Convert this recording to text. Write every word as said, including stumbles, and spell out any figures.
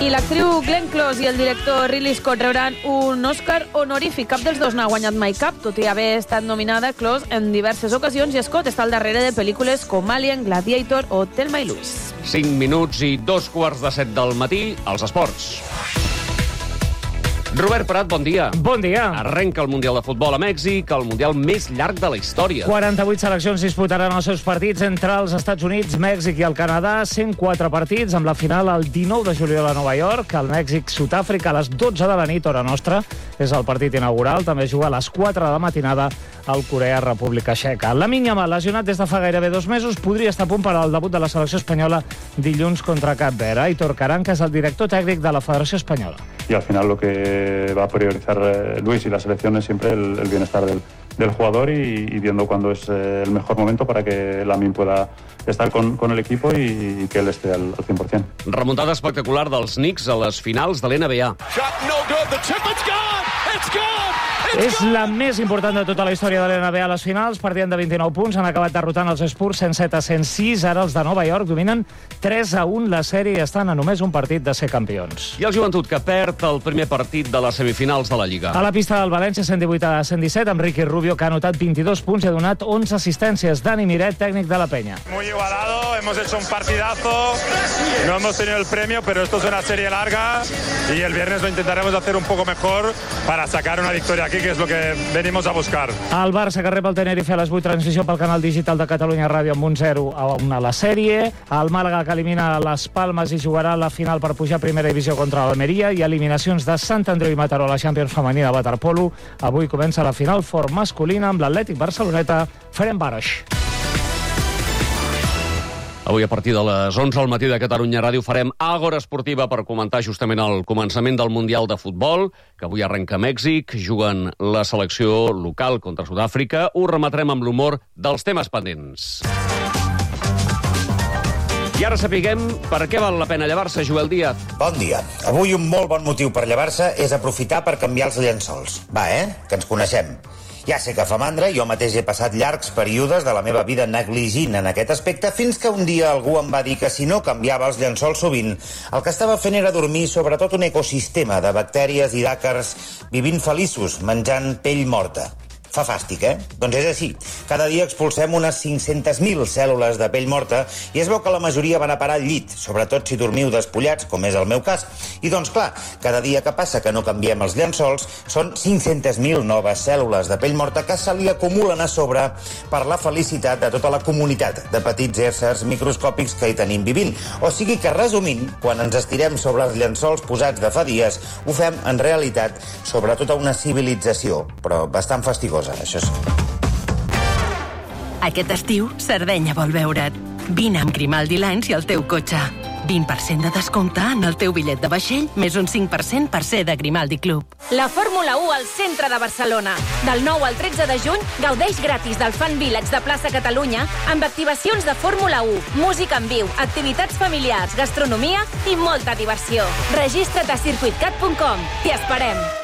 I l'actriu Glenn Close i el director Ridley Scott rebran un Oscar honorífic. Cap dels dos n'ha guanyat mai cap, tot i haver estat nominada Close en diverses ocasions, i Scott està al darrere de pel·lícules com Alien, Gladiator o Thelma i Louise. cinc minuts i dos quarts de set del matí, als esports. Robert Prat, bon dia. Bon dia. Arrenca el Mundial de Futbol a Mèxic, el Mundial més llarg de la història. quaranta-vuit seleccions disputaran els seus partits entre els Estats Units, Mèxic i el Canadà. cent quatre partits, amb la final el dinou de juliol a Nova York. El Mèxic-Sud-àfrica a les dotze de la nit, hora nostra. És el partit inaugural. També juga a les quatre de la matinada al Corea-República Txeca. Lamine Yamal, lesionat des de fa gairebé dos mesos, podria estar a punt per al debut de la selecció espanyola dilluns contra Cap Verd. Aitor Caranca és el director tècnic de la Federació Espanyola. Y al final lo que va a priorizar eh, Luis y la selección es siempre el, el bienestar del, del jugador y, y viendo cuándo es eh, el mejor momento para que Lamine pueda estar con, con el equipo y, y que él esté al, al cien por cien. Remuntada espectacular dels Knicks a les finals de l'N B A. És la més important de tota la història de l'N B A a les finals. Partien de vint-i-nou punts, han acabat derrotant els Spurs cent set a cent sis. Ara els de Nova York dominen tres a un la sèrie i estan a només un partit de ser campions. I el Joventut, que perd el primer partit de les semifinals de la Lliga. A la pista del València, cent divuit a cent disset, amb Ricky Rubio, que ha anotat vint-i-dos punts i ha donat onze assistències. Dani Miret, tècnic de la Penya. Muy igualado, hemos hecho un partidazo, no hemos tenido el premio, pero esto es una serie larga y el viernes lo intentaremos hacer un poco mejor para sacar una victoria aquí, que es lo que venimos a buscar. El Barça, que rep el Tenerife a les vuit, transmissió pel canal digital de Catalunya Ràdio amb un zero a un a la sèrie. El Màlaga, que elimina les Palmes i jugarà la final per pujar a primera divisió contra l'Almeria, i eliminacions de Sant Andreu i Mataró a la Champions femenina de waterpolo. Avui comença la final fort masculina amb l'Atlètic Barceloneta Ferencváros. Avui a partir de les onze al matí de Catalunya Ràdio farem Àgora Esportiva per comentar justament el començament del Mundial de Futbol, que avui arrenca a Mèxic, juguen la selecció local contra Sud-àfrica. Ho remetrem amb l'humor dels temes pendents. I ara sapiguem per què val la pena llevar-se, Joel Díaz. Bon dia. Avui un molt bon motiu per llevar-se és aprofitar per canviar els llençols. Va, eh? Que ens coneixem. Ja sé que fa mandra, jo mateix he passat llargs períodes de la meva vida negligint en aquest aspecte, fins que un dia algú em va dir que si no canviava els llençols sovint, el que estava fent era dormir sobre tot un ecosistema de bactèries i d'àcars vivint feliços, menjant pell morta. Fa fàstic, eh? Doncs és així. Cada dia expulsem unes cinc-centes mil cèl·lules de pell morta i es veu que la majoria van a parar al llit, sobretot si dormiu despullats, com és el meu cas. I doncs, clar, cada dia que passa que no canviem els llençols, són cinc-centes mil noves cèl·lules de pell morta que se li acumulen a sobre per la felicitat de tota la comunitat de petits éssers microscòpics que hi tenim vivint. O sigui que, resumint, quan ens estirem sobre els llençols posats de fa dies, ho fem, en realitat, sobre tota una civilització, però bastant fastigosa. Això sí. Aquest estiu, Sardenya vol veure't. Vine amb Grimaldi Lines i el teu cotxe. vint per cent de descompte en el teu bitllet de vaixell, més un cinc per cent per ser de Grimaldi Club. La Fórmula u al centre de Barcelona. Del nou al tretze de juny, gaudeix gratis del Fan Village de Plaça Catalunya amb activacions de Fórmula u, música en viu, activitats familiars, gastronomia i molta diversió. Registra't a circuitcat punt com. T'hi esperem.